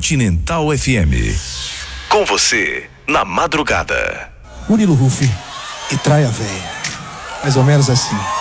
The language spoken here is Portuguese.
Continental FM. Com você, na madrugada. Murilo Rufi e Traia Véia. Mais ou menos assim.